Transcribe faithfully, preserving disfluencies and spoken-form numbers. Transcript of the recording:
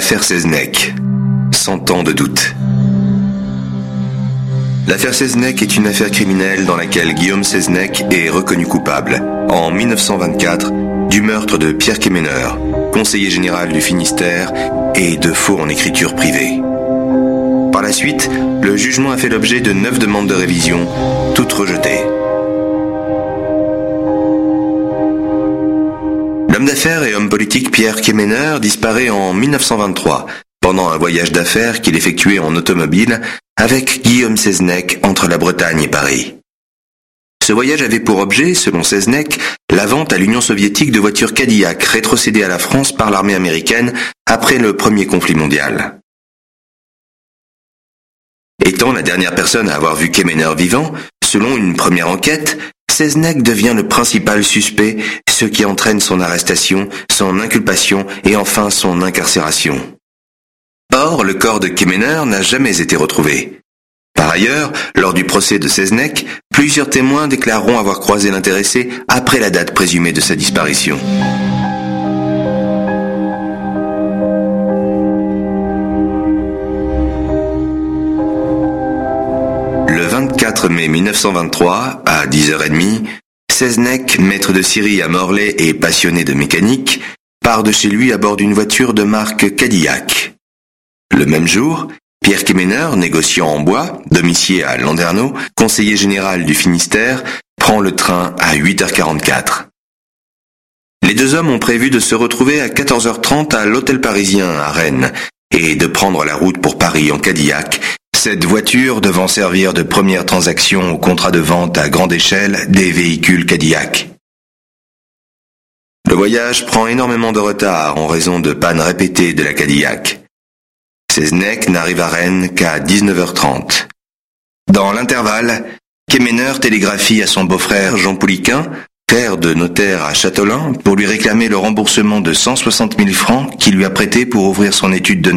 L'affaire Seznec. Cent ans de doute. L'affaire Seznec est une affaire criminelle dans laquelle Guillaume Seznec est reconnu coupable, en mille neuf cent vingt-quatre, du meurtre de Pierre Quéméner, conseiller général du Finistère, et de faux en écriture privée. Par la suite, le jugement a fait l'objet de neuf demandes de révision, toutes rejetées. L'homme d'affaires et homme politique Pierre Quéméner disparaît en mille neuf cent vingt-trois, pendant un voyage d'affaires qu'il effectuait en automobile avec Guillaume Seznec entre la Bretagne et Paris. Ce voyage avait pour objet, selon Seznec, la vente à l'Union soviétique de voitures Cadillac rétrocédées à la France par l'armée américaine après le premier conflit mondial. Étant la dernière personne à avoir vu Quéméner vivant, selon une première enquête, Seznec devient le principal suspect, ce qui entraîne son arrestation, son inculpation et enfin son incarcération. Or, le corps de Quéméner n'a jamais été retrouvé. Par ailleurs, lors du procès de Seznec, plusieurs témoins déclareront avoir croisé l'intéressé après la date présumée de sa disparition. Le vingt-quatre mai mille neuf cent vingt-trois, à dix heures trente, Seznec, maître de scierie à Morlaix et passionné de mécanique, part de chez lui à bord d'une voiture de marque Cadillac. Le même jour, Pierre Quéméner, négociant en bois, domicilié à Landerneau, conseiller général du Finistère, prend le train à huit heures quarante-quatre. Les deux hommes ont prévu de se retrouver à quatorze heures trente à l'Hôtel Parisien à Rennes et de prendre la route pour Paris en Cadillac, cette voiture devant servir de première transaction au contrat de vente à grande échelle des véhicules Cadillac. Le voyage prend énormément de retard en raison de pannes répétées de la Cadillac. Seznec n'arrive à Rennes qu'à dix-neuf heures trente. Dans l'intervalle, Quéméner télégraphie à son beau-frère Jean Pouliquin, frère de notaire à Châtelain, pour lui réclamer le remboursement de cent soixante mille francs qu'il lui a prêté pour ouvrir son étude de